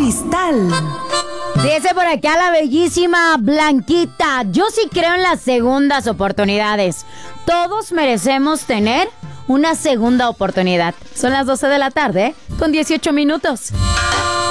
cristal. Dice por acá la bellísima Blanquita: yo sí creo en las segundas oportunidades. Todos merecemos tener una segunda oportunidad. Son las 12 de la tarde, con 18 minutos.